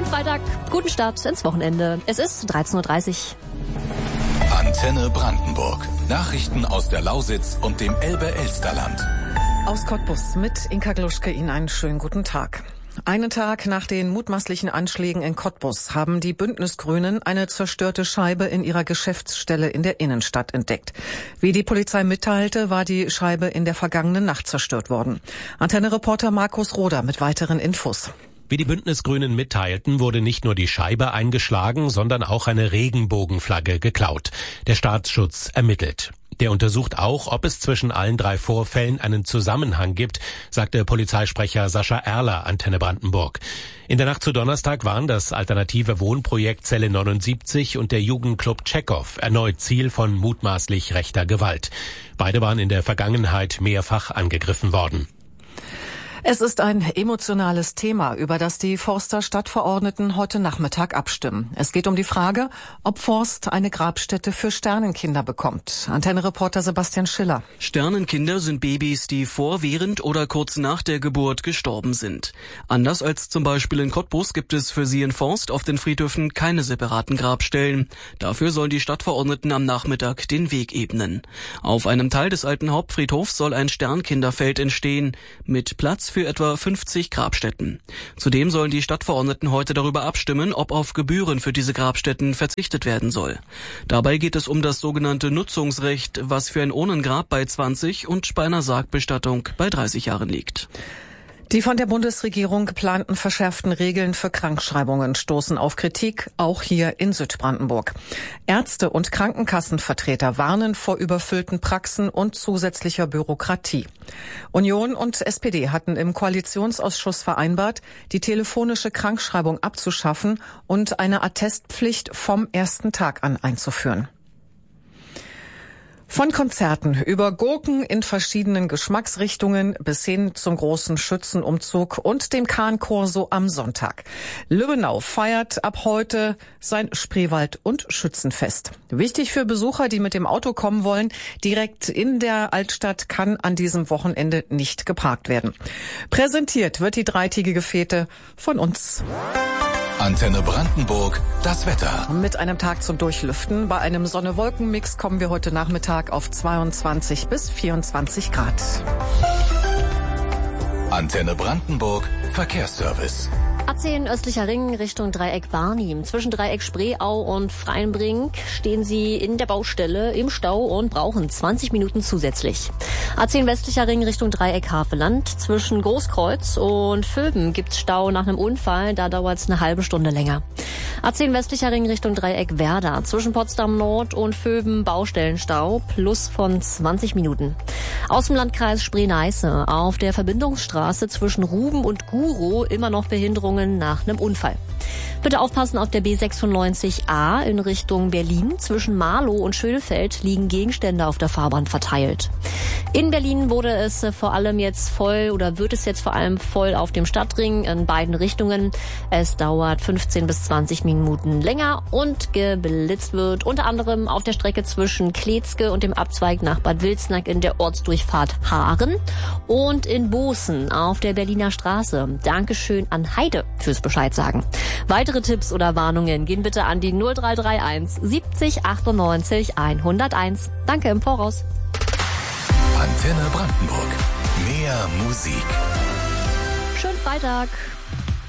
Schönen Freitag, guten Start ins Wochenende. Es ist 13.30 Uhr. Antenne Brandenburg. Nachrichten aus der Lausitz und dem Elbe-Elsterland. Aus Cottbus mit Inka Gluschke Ihnen einen schönen guten Tag. Einen Tag nach den mutmaßlichen Anschlägen in Cottbus haben die Bündnisgrünen eine zerstörte Scheibe in ihrer Geschäftsstelle in der Innenstadt entdeckt. Wie die Polizei mitteilte, war die Scheibe in der vergangenen Nacht zerstört worden. Antenne-Reporter Markus Roder mit weiteren Infos. Wie die Bündnisgrünen mitteilten, wurde nicht nur die Scheibe eingeschlagen, sondern auch eine Regenbogenflagge geklaut. Der Staatsschutz ermittelt. Der untersucht auch, ob es zwischen allen drei Vorfällen einen Zusammenhang gibt, sagte Polizeisprecher Sascha Erler, Antenne Brandenburg. In der Nacht zu Donnerstag waren das alternative Wohnprojekt Zelle 79 und der Jugendclub Tschechow erneut Ziel von mutmaßlich rechter Gewalt. Beide waren in der Vergangenheit mehrfach angegriffen worden. Es ist ein emotionales Thema, über das die Forster Stadtverordneten heute Nachmittag abstimmen. Es geht um die Frage, ob Forst eine Grabstätte für Sternenkinder bekommt. Antenne-Reporter Sebastian Schiller. Sternenkinder sind Babys, die vor, während oder kurz nach der Geburt gestorben sind. Anders als zum Beispiel in Cottbus gibt es für sie in Forst auf den Friedhöfen keine separaten Grabstellen. Dafür sollen die Stadtverordneten am Nachmittag den Weg ebnen. Auf einem Teil des alten Hauptfriedhofs soll ein Sternkinderfeld entstehen, mit Platz für etwa 50 Grabstätten. Zudem sollen die Stadtverordneten heute darüber abstimmen, ob auf Gebühren für diese Grabstätten verzichtet werden soll. Dabei geht es um das sogenannte Nutzungsrecht, was für ein Urnengrab bei 20 und bei einer Sargbestattung bei 30 Jahren liegt. Die von der Bundesregierung geplanten verschärften Regeln für Krankschreibungen stoßen auf Kritik, auch hier in Südbrandenburg. Ärzte und Krankenkassenvertreter warnen vor überfüllten Praxen und zusätzlicher Bürokratie. Union und SPD hatten im Koalitionsausschuss vereinbart, die telefonische Krankschreibung abzuschaffen und eine Attestpflicht vom ersten Tag an einzuführen. Von Konzerten über Gurken in verschiedenen Geschmacksrichtungen bis hin zum großen Schützenumzug und dem Kahnkorso am Sonntag. Lübbenau feiert ab heute sein Spreewald- und Schützenfest. Wichtig für Besucher, die mit dem Auto kommen wollen, direkt in der Altstadt kann an diesem Wochenende nicht geparkt werden. Präsentiert wird die dreitägige Fete von uns. Antenne Brandenburg, das Wetter. Mit einem Tag zum Durchlüften. Bei einem Sonne-Wolken-Mix kommen wir heute Nachmittag auf 22 bis 24 Grad. Antenne Brandenburg, Verkehrsservice. A10 östlicher Ring Richtung Dreieck Barnim. Zwischen Dreieck Spreeau und Freienbrink stehen Sie in der Baustelle im Stau und brauchen 20 Minuten zusätzlich. A10 westlicher Ring Richtung Dreieck Havelland. Zwischen Großkreuz und Vöben gibt's Stau nach einem Unfall. Da dauert's eine halbe Stunde länger. A10 westlicher Ring Richtung Dreieck Werder. Zwischen Potsdam Nord und Vöben Baustellenstau plus von 20 Minuten. Aus dem Landkreis Spree-Neiße auf der Verbindungsstraße zwischen Ruben und Guro immer noch Behinderungen nach einem Unfall. Bitte aufpassen, auf der B96A in Richtung Berlin. Zwischen Marlow und Schönefeld liegen Gegenstände auf der Fahrbahn verteilt. In Berlin wurde es vor allem jetzt voll oder wird es jetzt vor allem voll auf dem Stadtring in beiden Richtungen. Es dauert 15 bis 20 Minuten länger und geblitzt wird unter anderem auf der Strecke zwischen Kletzke und dem Abzweig nach Bad Wilsnack in der Ortsdurchfahrt Haaren und in Bozen auf der Berliner Straße. Dankeschön an Heide fürs Bescheid sagen. Weitere Tipps oder Warnungen gehen bitte an die 0331 70 98 101. Danke im Voraus. Antenne Brandenburg. Mehr Musik. Schönen Freitag.